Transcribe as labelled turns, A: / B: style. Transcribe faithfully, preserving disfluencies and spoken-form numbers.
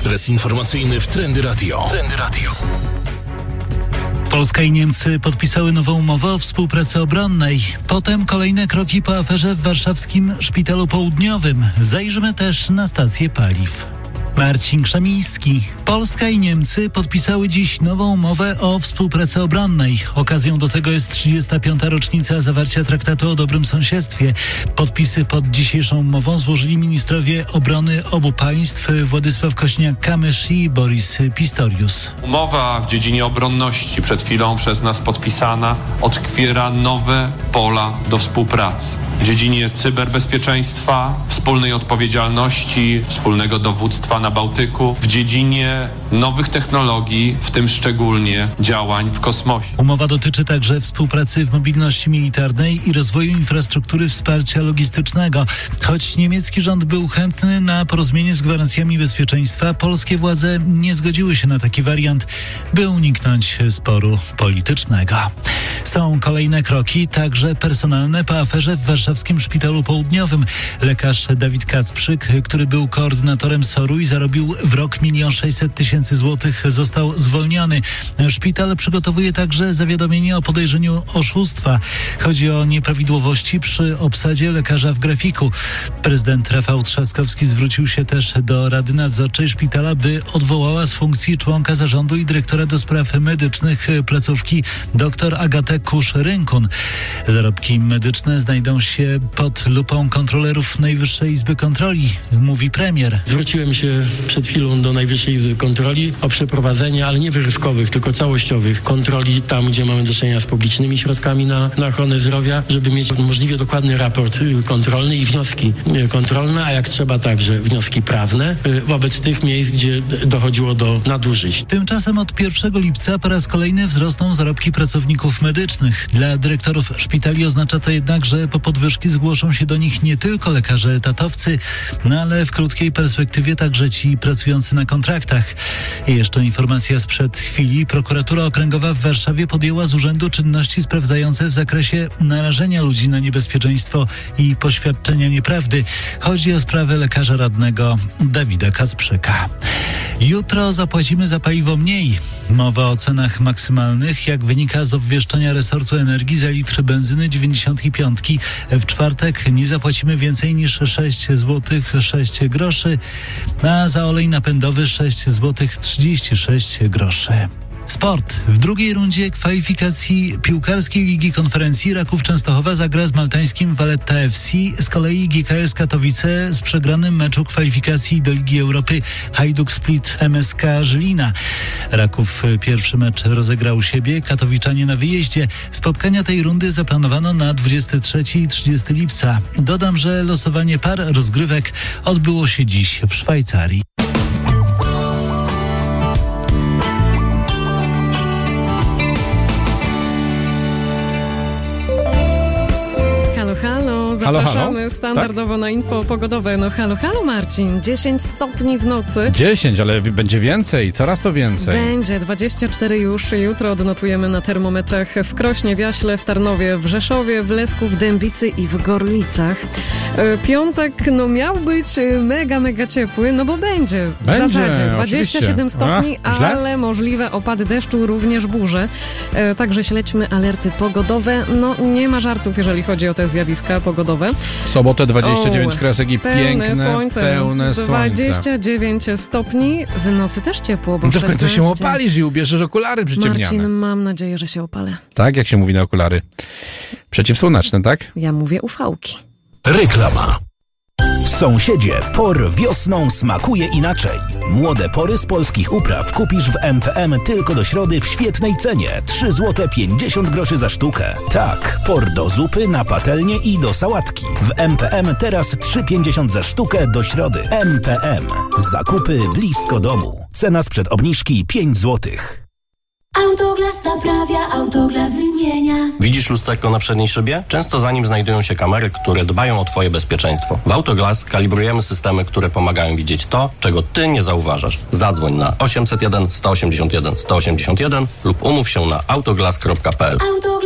A: Ekspres informacyjny w Trendy Radio. Trendy Radio.
B: Polska i Niemcy podpisały nową umowę o współpracy obronnej. Potem kolejne kroki po aferze w warszawskim Szpitalu Południowym. Zajrzymy też na stację paliw. Marcin Krzemiński. Polska i Niemcy podpisały dziś nową umowę o współpracy obronnej. Okazją do tego jest trzydziesta piąta rocznica zawarcia traktatu o dobrym sąsiedztwie. Podpisy pod dzisiejszą umową złożyli ministrowie obrony obu państw Władysław Kośniak-Kamysz i Boris Pistorius.
C: Umowa w dziedzinie obronności, przed chwilą przez nas podpisana, otwiera nowe pola do współpracy. W dziedzinie cyberbezpieczeństwa, wspólnej odpowiedzialności, wspólnego dowództwa na Bałtyku, w dziedzinie nowych technologii, w tym szczególnie działań w kosmosie.
B: Umowa dotyczy także współpracy w mobilności militarnej i rozwoju infrastruktury wsparcia logistycznego. Choć niemiecki rząd był chętny na porozumienie z gwarancjami bezpieczeństwa, polskie władze nie zgodziły się na taki wariant, by uniknąć sporu politycznego. Są kolejne kroki, także personalne, po aferze w warszawskim Szpitalu Południowym. Lekarz Dawid Kacprzyk, który był koordynatorem soru i zarobił w rok milion sześćset tysięcy złotych, został zwolniony. Szpital przygotowuje także zawiadomienie o podejrzeniu oszustwa. Chodzi o nieprawidłowości przy obsadzie lekarza w grafiku. Prezydent Rafał Trzaskowski zwrócił się też do Rady Nadzorczej Szpitala, by odwołała z funkcji członka zarządu i dyrektora do spraw medycznych placówki dr Agatę Kusz-Rynkun. Zarobki medyczne znajdą się pod lupą kontrolerów Najwyższej Izby Kontroli, mówi premier.
D: Zwróciłem się przed chwilą do Najwyższej Izby Kontroli o przeprowadzenie, ale nie wyrywkowych, tylko całościowych kontroli tam, gdzie mamy do czynienia z publicznymi środkami na, na ochronę zdrowia, żeby mieć możliwie dokładny raport kontrolny i wnioski kontrolne, a jak trzeba także wnioski prawne wobec tych miejsc, gdzie dochodziło do nadużyć.
B: Tymczasem od pierwszego lipca po raz kolejny wzrosną zarobki pracowników medycznych. Dla dyrektorów szpitali oznacza to jednak, że po podwyżki zgłoszą się do nich nie tylko lekarze etatowcy, no ale w krótkiej perspektywie także ci pracujący na kontraktach. I jeszcze informacja sprzed chwili. Prokuratura Okręgowa w Warszawie podjęła z urzędu czynności sprawdzające w zakresie narażenia ludzi na niebezpieczeństwo i poświadczenia nieprawdy. Chodzi o sprawę lekarza radnego Dawida Kacprzyka. Jutro zapłacimy za paliwo mniej. Mowa o cenach maksymalnych, jak wynika z obwieszczenia resortu energii, za litr benzyny dziewięćdziesiąt pięć. W czwartek nie zapłacimy więcej niż sześć złotych sześć groszy, a za olej napędowy sześć złotych trzydzieści sześć groszy. Sport. W drugiej rundzie kwalifikacji piłkarskiej Ligi Konferencji Raków Częstochowa zagra z maltańskim Valletta F C. Z kolei G K S Katowice z przegranym meczu kwalifikacji do Ligi Europy Hajduk Split M S K Żylina. Raków pierwszy mecz rozegrał u siebie, katowiczanie na wyjeździe. Spotkania tej rundy zaplanowano na dwudziestego trzeciego i trzydziestego lipca. Dodam, że losowanie par rozgrywek odbyło się dziś w Szwajcarii.
E: Halo, zapraszamy
F: halo, halo?
E: standardowo tak? na info pogodowe. No halo, halo Marcin, dziesięć stopni w nocy.
F: dziesięć, ale będzie więcej, coraz to więcej.
E: Będzie, dwadzieścia cztery już jutro odnotujemy na termometrach w Krośnie, w Jaśle, w Tarnowie, w Rzeszowie, w Lesku, w Dębicy i w Gorlicach. Piątek, no miał być mega, mega ciepły, no bo będzie w
F: będzie,
E: zasadzie dwadzieścia siedem
F: oczywiście.
E: stopni,
F: A,
E: ale możliwe opady deszczu, również burze. Także śledźmy alerty pogodowe. No nie ma żartów, jeżeli chodzi o te zjawiska pogodowe.
F: W sobotę dwadzieścia dziewięć
E: o,
F: kresek i
E: pełne
F: piękne,
E: słońce,
F: pełne słońce.
E: dwadzieścia dziewięć stopni, w nocy też ciepło, bo
F: No to w końcu
E: szesnaście.
F: się opalisz i ubierzesz okulary przyciemniane.
E: Marcin, mam nadzieję, że się opalę.
F: Tak, jak się mówi na okulary. Przeciwsłoneczne, tak?
E: Ja mówię ufałki.
A: Reklama.
G: Sąsiedzie, por wiosną smakuje inaczej. Młode pory z polskich upraw kupisz w M P M tylko do środy w świetnej cenie. trzy złote pięćdziesiąt groszy za sztukę. Tak, por do zupy, na patelnię i do sałatki. W M P M teraz trzy pięćdziesiąt za sztukę do środy. M P M. Zakupy blisko domu. Cena sprzed obniżki pięć złotych.
H: Autoglas naprawia, Autoglas wymienia.
I: Widzisz lusterko na przedniej szybie? Często za nim znajdują się kamery, które dbają o Twoje bezpieczeństwo. W Autoglas kalibrujemy systemy, które pomagają widzieć to, czego Ty nie zauważasz. Zadzwoń na osiemset jeden sto osiemdziesiąt jeden sto osiemdziesiąt jeden lub umów się na autoglas kropka p l.